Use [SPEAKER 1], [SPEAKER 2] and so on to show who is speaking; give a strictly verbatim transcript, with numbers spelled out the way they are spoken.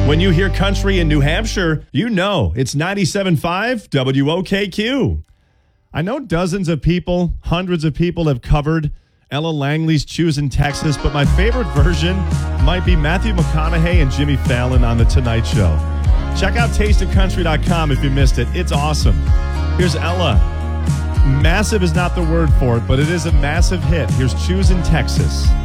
[SPEAKER 1] When you hear country in New Hampshire, you know it's ninety-seven point five W O K Q. I know dozens of people, hundreds of people have covered Ella Langley's Choosing Texas, but my favorite version might be Matthew McConaughey and Jimmy Fallon on The Tonight Show. Check out taste of country dot com if you missed it. It's awesome. Here's Ella. Massive is not the word for it, but it is a massive hit. Here's Choosing Texas.